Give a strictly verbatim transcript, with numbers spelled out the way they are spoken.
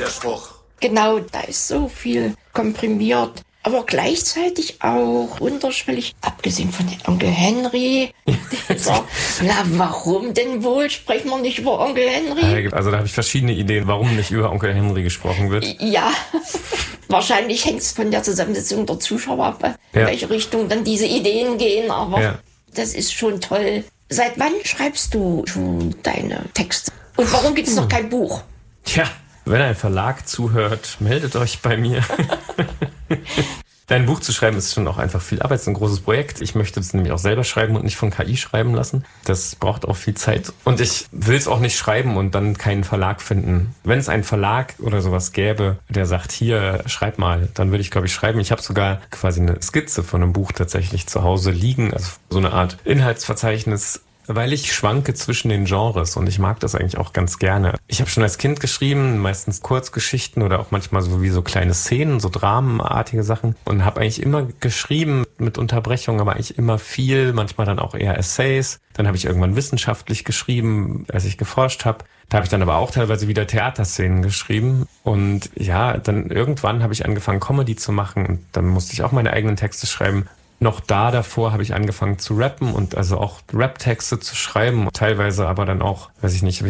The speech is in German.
Widerspruch. Genau, da ist so viel komprimiert. Aber gleichzeitig auch unterschwellig, abgesehen von Onkel Henry. Dieser, na, warum denn wohl? Sprechen wir nicht über Onkel Henry? Also da habe ich verschiedene Ideen, warum nicht über Onkel Henry gesprochen wird. Ja, wahrscheinlich hängt es von der Zusammensetzung der Zuschauer ab, in ja. welche Richtung dann diese Ideen gehen. Aber ja. das ist schon toll. Seit wann schreibst du schon deine Texte? Und warum gibt es noch kein Buch? Tja, wenn ein Verlag zuhört, meldet euch bei mir. Ein Buch zu schreiben ist schon auch einfach viel Arbeit, es ist ein großes Projekt. Ich möchte es nämlich auch selber schreiben und nicht von K I schreiben lassen. Das braucht auch viel Zeit. Und ich will es auch nicht schreiben und dann keinen Verlag finden. Wenn es einen Verlag oder sowas gäbe, der sagt, hier, schreib mal, dann würde ich, glaube ich, schreiben. Ich habe sogar quasi eine Skizze von einem Buch tatsächlich zu Hause liegen, also so eine Art Inhaltsverzeichnis, weil ich schwanke zwischen den Genres und ich mag das eigentlich auch ganz gerne. Ich habe schon als Kind geschrieben, meistens Kurzgeschichten oder auch manchmal so wie so kleine Szenen, so dramenartige Sachen und habe eigentlich immer geschrieben mit Unterbrechung, aber eigentlich immer viel, manchmal dann auch eher Essays. Dann habe ich irgendwann wissenschaftlich geschrieben, als ich geforscht habe. Da habe ich dann aber auch teilweise wieder Theaterszenen geschrieben und ja, dann irgendwann habe ich angefangen Comedy zu machen und dann musste ich auch meine eigenen Texte schreiben. Noch da davor habe ich angefangen zu rappen und also auch Rap-Texte zu schreiben, teilweise aber dann auch, weiß ich nicht,